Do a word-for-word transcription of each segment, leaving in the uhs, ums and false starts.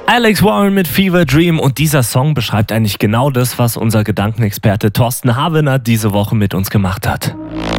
Alex Warren mit Fever Dream, und dieser Song beschreibt eigentlich genau das, was unser Gedankenexperte Thorsten Havener diese Woche mit uns gemacht hat.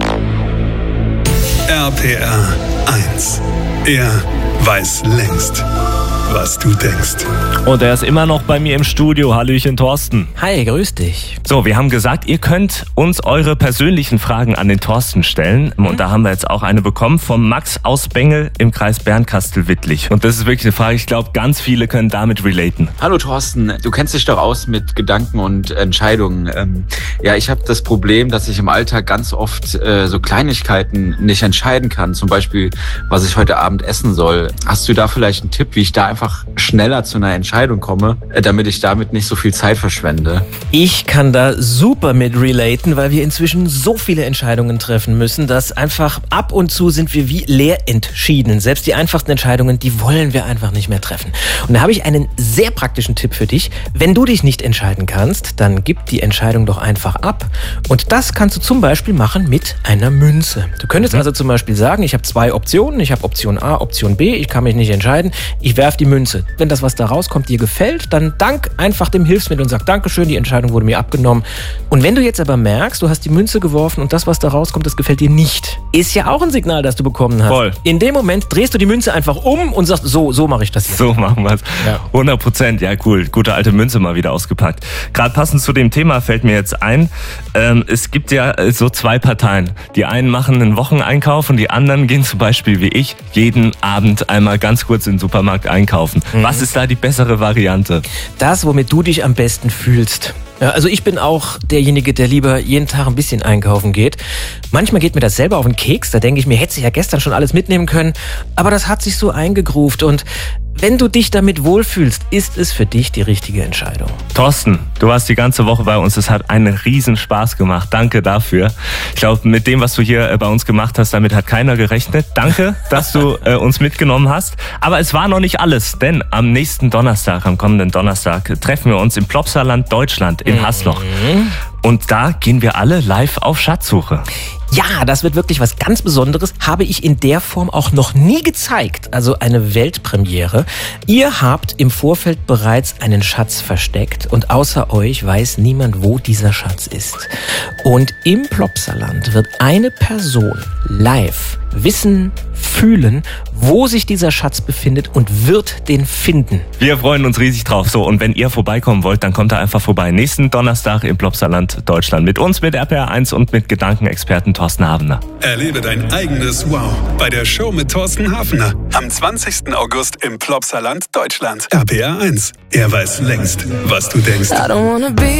R P R eins. Er weiß längst, was du denkst. Und er ist immer noch bei mir im Studio. Hallöchen, Thorsten. Hi, grüß dich. So, wir haben gesagt, ihr könnt uns eure persönlichen Fragen an den Thorsten stellen. Und da haben wir jetzt auch eine bekommen vom Max aus Bengel im Kreis Bernkastel-Wittlich. Und das ist wirklich eine Frage, ich glaube, ganz viele können damit relaten. Hallo Thorsten, du kennst dich doch aus mit Gedanken und Entscheidungen. Ähm, ja, ich habe das Problem, dass ich im Alltag ganz oft äh, so Kleinigkeiten nicht entscheiden kann. Zum Beispiel, was ich heute Abend essen soll. Hast du da vielleicht einen Tipp, wie ich da einfach schneller zu einer Entscheidung komme, äh, damit ich damit nicht so viel Zeit verschwende? Ich kann da super mit relaten, weil wir inzwischen so viele Entscheidungen treffen müssen, dass einfach ab und zu sind wir wie leer entschieden. Selbst die einfachsten Entscheidungen, die wollen wir einfach nicht mehr treffen. Und da habe ich einen sehr praktischen Tipp für dich. Wenn du dich nicht entscheiden kannst, dann gib die Entscheidung doch einfach ab. Und das kannst du zum Beispiel machen mit einer Münze. Du könntest also zum Beispiel sagen, ich habe zwei Optionen. Ich habe Option A, Option B. Ich kann mich nicht entscheiden. Ich werfe die Münze. Wenn das, was da rauskommt, dir gefällt, dann dank einfach dem Hilfsmittel und sag, Dankeschön, die Entscheidung wurde mir abgenommen. Und wenn du jetzt aber merkst, du hast die Münze geworfen und das, was da rauskommt, das gefällt dir nicht, ist ja auch ein Signal, das du bekommen hast. Voll. In dem Moment drehst du die Münze einfach um und sagst, so, so mache ich das jetzt. So machen wir es. Ja. hundert Prozent, ja cool. Gute alte Münze mal wieder ausgepackt. Gerade passend zu dem Thema fällt mir jetzt ein, ähm, es gibt ja so zwei Parteien. Die einen machen einen Wocheneinkauf und die anderen gehen zum Beispiel wie ich jeden Abend einmal ganz kurz in den Supermarkt einkaufen. Mhm. Was ist da die bessere Variante? Das, womit du dich am besten fühlst. Ja, also ich bin auch derjenige, der lieber jeden Tag ein bisschen einkaufen geht. Manchmal geht mir das selber auf den Keks. Da denke ich mir, hätte ich ja gestern schon alles mitnehmen können. Aber das hat sich so eingegruft. Und wenn du dich damit wohlfühlst, ist es für dich die richtige Entscheidung. Thorsten, du warst die ganze Woche bei uns. Es hat einen riesen Spaß gemacht. Danke dafür. Ich glaube, mit dem, was du hier bei uns gemacht hast, damit hat keiner gerechnet. Danke, dass du äh, uns mitgenommen hast. Aber es war noch nicht alles, denn am nächsten Donnerstag, am kommenden Donnerstag, treffen wir uns im Plopsaland Deutschland in Hasloch. Mhm. Und da gehen wir alle live auf Schatzsuche. Ja, das wird wirklich was ganz Besonderes. Habe ich in der Form auch noch nie gezeigt. Also eine Weltpremiere. Ihr habt im Vorfeld bereits einen Schatz versteckt und außer euch weiß niemand, wo dieser Schatz ist. Und im Plopsaland wird eine Person live wissen, fühlen, wo sich dieser Schatz befindet und wird den finden. Wir freuen uns riesig drauf. So, und wenn ihr vorbeikommen wollt, dann kommt da einfach vorbei. Nächsten Donnerstag im Plopsaland Deutschland mit uns, mit R P R eins und mit Gedankenexperten Thorsten Havener. Erlebe dein eigenes Wow bei der Show mit Thorsten Havener am zwanzigsten August im Plopsaland Deutschland. R P R eins. Er weiß längst, was du denkst.